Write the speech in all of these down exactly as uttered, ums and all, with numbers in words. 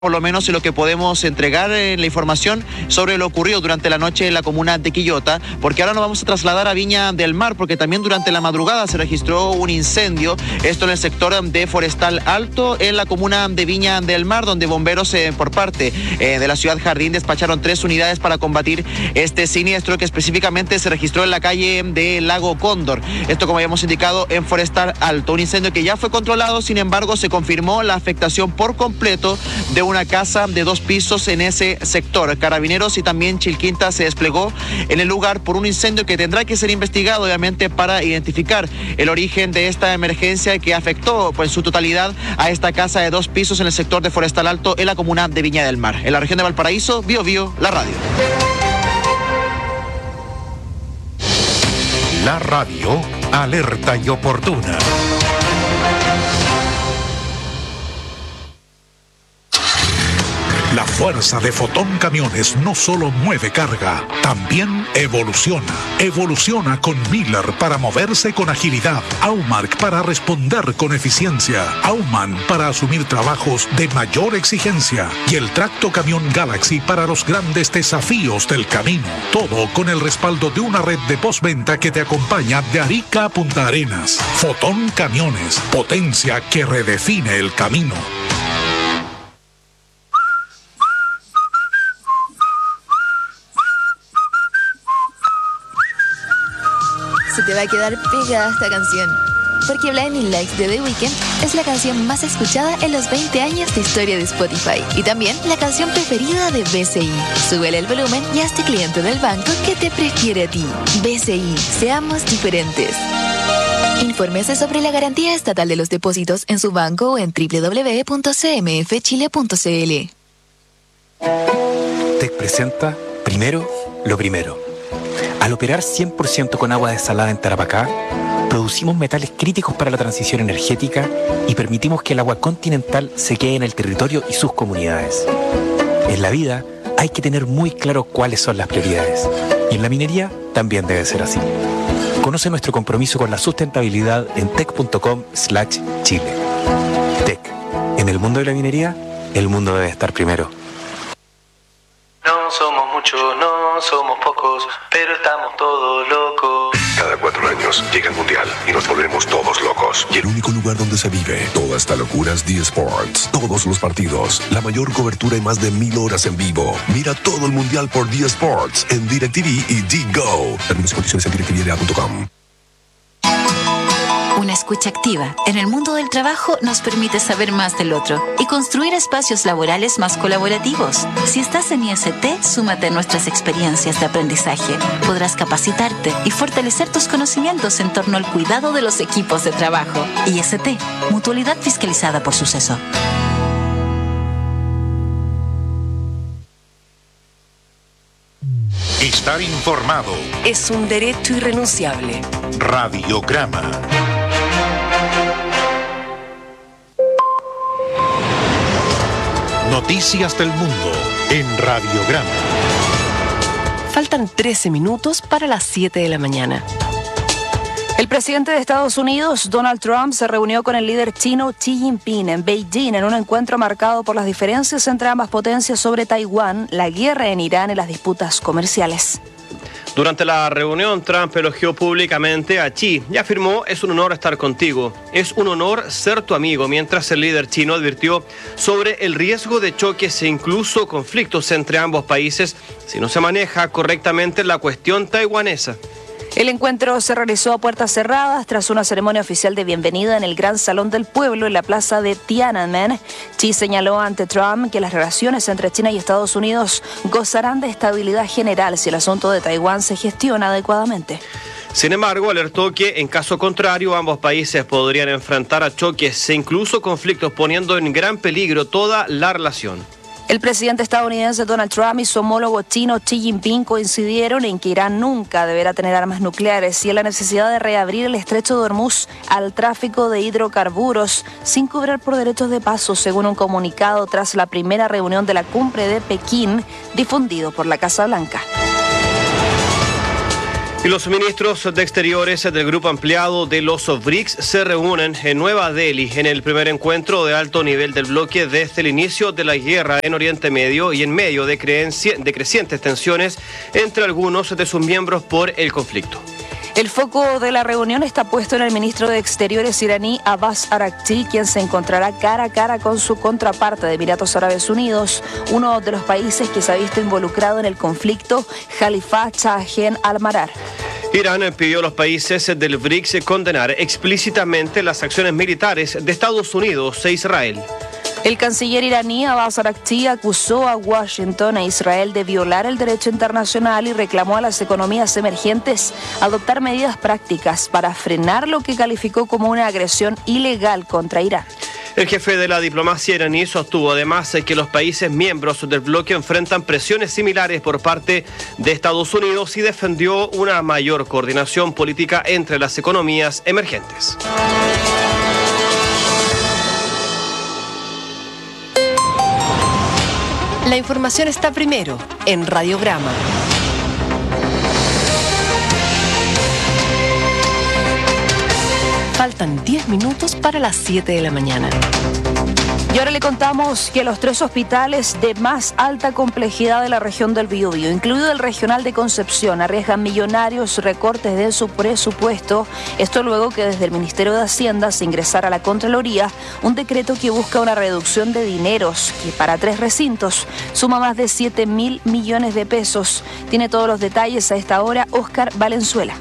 por lo menos en lo que podemos entregar eh, la información sobre lo ocurrido durante la noche en la comuna de Quillota, porque ahora nos vamos a trasladar a Viña del Mar, porque también durante la madrugada se registró un incendio, esto en el sector de Forestal Alto, en la comuna de Viña del Mar, donde bomberos eh, por parte eh, de la ciudad Jardín despacharon tres unidades para combatir este siniestro que específicamente se registró en la calle de Lago Cóndor. Esto, como habíamos indicado, en Forestal Alto, un incendio que ya fue controlado, sin embargo se confirmó la afectación por completo de un una casa de dos pisos en ese sector. Carabineros y también Chilquinta se desplegó en el lugar por un incendio que tendrá que ser investigado, obviamente, para identificar el origen de esta emergencia que afectó pues, en su totalidad a esta casa de dos pisos en el sector de Forestal Alto en la comuna de Viña del Mar. En la región de Valparaíso, Bio Bio, la radio. La radio, alerta y oportuna. La fuerza de Fotón Camiones no solo mueve carga, también evoluciona. Evoluciona con Miller para moverse con agilidad, Aumark para responder con eficiencia, Auman para asumir trabajos de mayor exigencia y el Tracto Camión Galaxy para los grandes desafíos del camino. Todo con el respaldo de una red de postventa que te acompaña de Arica a Punta Arenas. Fotón Camiones, potencia que redefine el camino. Se te va a quedar pegada esta canción, porque Blinding Lights de The Weeknd es la canción más escuchada en los veinte años de historia de Spotify y también la canción preferida de B C I. Súbele el volumen y hazte cliente del banco que te prefiere a ti. B C I, seamos diferentes. Infórmese sobre la garantía estatal de los depósitos en su banco o en doble u doble u doble u punto c m f chile punto c l. Tec presenta Primero lo Primero. Al operar cien por ciento con agua desalada en Tarapacá, producimos metales críticos para la transición energética y permitimos que el agua continental se quede en el territorio y sus comunidades. En la vida hay que tener muy claro cuáles son las prioridades. Y en la minería también debe ser así. Conoce nuestro compromiso con la sustentabilidad en tec punto com slash chile. Tec. En el mundo de la minería, el mundo debe estar primero. No somos muchos, no somos pocos, pero estamos todos locos. Cada cuatro años llega el Mundial y nos volvemos todos locos. Y el único lugar donde se vive toda esta locura es D Sports. Todos los partidos, la mayor cobertura y más de mil horas en vivo. Mira todo el Mundial por D Sports en DirecTV y D-Go. Términos y condiciones en direct t v d a punto com. Una escucha activa en el mundo del trabajo nos permite saber más del otro y construir espacios laborales más colaborativos. Si estás en I S T, súmate a nuestras experiencias de aprendizaje. Podrás capacitarte y fortalecer tus conocimientos en torno al cuidado de los equipos de trabajo. I S T, mutualidad fiscalizada por Suceso. Estar informado es un derecho irrenunciable. Radiograma. Noticias del mundo en Radiograma. Faltan trece minutos para las siete de la mañana. El presidente de Estados Unidos, Donald Trump, se reunió con el líder chino Xi Jinping en Beijing en un encuentro marcado por las diferencias entre ambas potencias sobre Taiwán, la guerra en Irán y las disputas comerciales. Durante la reunión, Trump elogió públicamente a Xi y afirmó: es un honor estar contigo, es un honor ser tu amigo, mientras el líder chino advirtió sobre el riesgo de choques e incluso conflictos entre ambos países si no se maneja correctamente la cuestión taiwanesa. El encuentro se realizó a puertas cerradas tras una ceremonia oficial de bienvenida en el Gran Salón del Pueblo en la plaza de Tiananmen. Xi señaló ante Trump que las relaciones entre China y Estados Unidos gozarán de estabilidad general si el asunto de Taiwán se gestiona adecuadamente. Sin embargo, alertó que en caso contrario ambos países podrían enfrentar a choques e incluso conflictos, poniendo en gran peligro toda la relación. El presidente estadounidense Donald Trump y su homólogo chino Xi Jinping coincidieron en que Irán nunca deberá tener armas nucleares y en la necesidad de reabrir el estrecho de Hormuz al tráfico de hidrocarburos sin cobrar por derechos de paso, según un comunicado tras la primera reunión de la cumbre de Pekín difundido por la Casa Blanca. Y los ministros de Exteriores del Grupo Ampliado de los B R I C S se reúnen en Nueva Delhi en el primer encuentro de alto nivel del bloque desde el inicio de la guerra en Oriente Medio y en medio de, creencia, de crecientes tensiones entre algunos de sus miembros por el conflicto. El foco de la reunión está puesto en el ministro de Exteriores iraní Abbas Araghchi, quien se encontrará cara a cara con su contraparte de Emiratos Árabes Unidos, uno de los países que se ha visto involucrado en el conflicto, Khalifa Shahen al-Marar. Irán pidió a los países del B R I C S condenar explícitamente las acciones militares de Estados Unidos e Israel. El canciller iraní Abbas Araghchi acusó a Washington e Israel de violar el derecho internacional y reclamó a las economías emergentes adoptar medidas prácticas para frenar lo que calificó como una agresión ilegal contra Irán. El jefe de la diplomacia iraní sostuvo además que los países miembros del bloque enfrentan presiones similares por parte de Estados Unidos y defendió una mayor coordinación política entre las economías emergentes. La información está primero en Radiograma. Faltan diez minutos para las siete de la mañana. Y ahora le contamos que los tres hospitales de más alta complejidad de la región del Biobío, incluido el regional de Concepción, arriesgan millonarios recortes de su presupuesto. Esto luego que desde el Ministerio de Hacienda se ingresara a la Contraloría un decreto que busca una reducción de dineros que para tres recintos suma más de siete mil millones de pesos. Tiene todos los detalles a esta hora Óscar Valenzuela.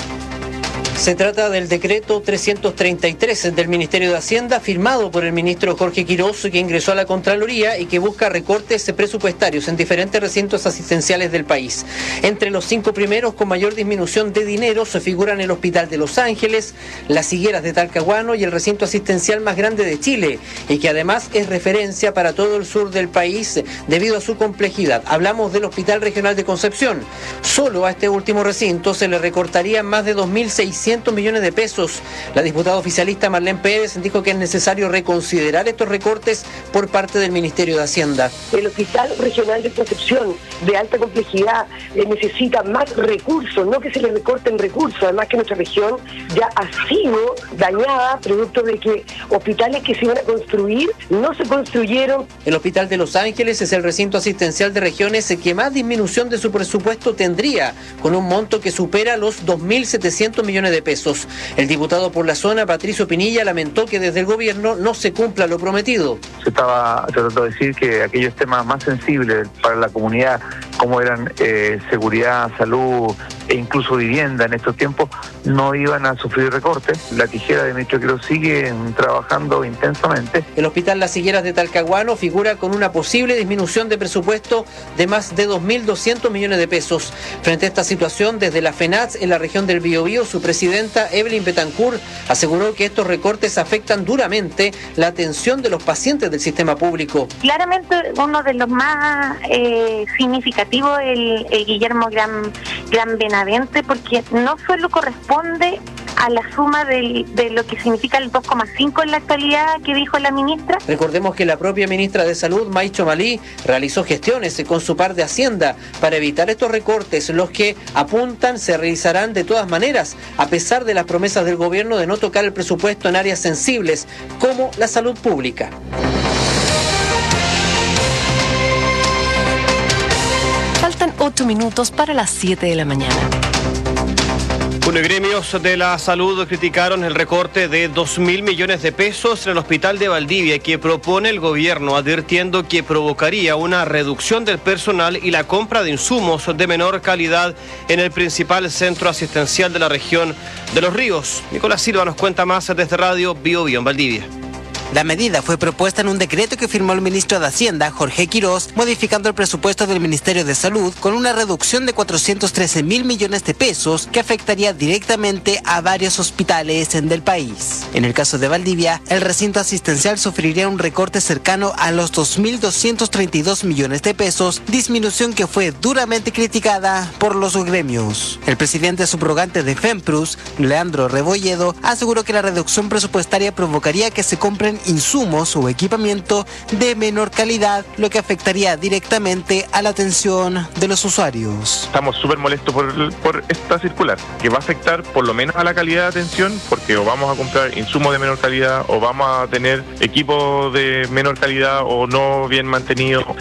Se trata del decreto trescientos treinta y tres del Ministerio de Hacienda, firmado por el ministro Jorge Quirós, que ingresó a la Contraloría y que busca recortes presupuestarios en diferentes recintos asistenciales del país. Entre los cinco primeros con mayor disminución de dinero se figuran el Hospital de Los Ángeles, las Higueras de Talcahuano y el recinto asistencial más grande de Chile, y que además es referencia para todo el sur del país debido a su complejidad. Hablamos del Hospital Regional de Concepción. Solo a este último recinto se le recortaría más de dos mil seiscientos millones de pesos. La diputada oficialista Marlene Pérez dijo que es necesario reconsiderar estos recortes por parte del Ministerio de Hacienda. El Hospital Regional de Concepción, de alta complejidad, eh, necesita más recursos, no que se le recorten recursos, además que nuestra región ya ha sido dañada producto de que hospitales que se iban a construir no se construyeron. El Hospital de Los Ángeles es el recinto asistencial de regiones que más disminución de su presupuesto tendría, con un monto que supera los dos mil setecientos millones de pesos. El diputado por la zona, Patricio Pinilla, lamentó que desde el gobierno no se cumpla lo prometido. Se estaba tratando de decir que aquellos temas más sensibles para la comunidad, como eran eh, seguridad, salud e incluso vivienda en estos tiempos, no iban a sufrir recortes. La tijera de ministro Quirós sigue trabajando intensamente. El Hospital Las Higueras de Talcahuano figura con una posible disminución de presupuesto de más de dos mil doscientos millones de pesos. Frente a esta situación, desde la FENATS en la región del Biobío, su presidenta Evelyn Betancourt aseguró que estos recortes afectan duramente la atención de los pacientes del sistema público. Claramente uno de los más eh, significativos es el, el Guillermo Gran, Gran Benavente, porque no solo corresponde a la suma del, de lo que significa el dos coma cinco en la actualidad que dijo la ministra. Recordemos que la propia ministra de Salud, Maicho Malí, realizó gestiones con su par de Hacienda para evitar estos recortes, los que apuntan se realizarán de todas maneras, a pesar de las promesas del gobierno de no tocar el presupuesto en áreas sensibles, como la salud pública. Faltan ocho minutos para las siete de la mañana. Gremios de la salud criticaron el recorte de dos mil millones de pesos en el hospital de Valdivia que propone el gobierno, advirtiendo que provocaría una reducción del personal y la compra de insumos de menor calidad en el principal centro asistencial de la región de Los Ríos. Nicolás Silva nos cuenta más desde Radio Bio Bio en Valdivia. La medida fue propuesta en un decreto que firmó el ministro de Hacienda, Jorge Quirós, modificando el presupuesto del Ministerio de Salud con una reducción de cuatrocientos trece mil millones de pesos que afectaría directamente a varios hospitales del país. En el caso de Valdivia, el recinto asistencial sufriría un recorte cercano a los dos mil doscientos treinta y dos millones de pesos, disminución que fue duramente criticada por los gremios. El presidente subrogante de FEMPRUS, Leandro Rebolledo, aseguró que la reducción presupuestaria provocaría que se compren insumos o equipamiento de menor calidad, lo que afectaría directamente a la atención de los usuarios. Estamos súper molestos por, por esta circular, que va a afectar por lo menos a la calidad de atención, porque o vamos a comprar insumos de menor calidad o vamos a tener equipos de menor calidad o no bien mantenidos.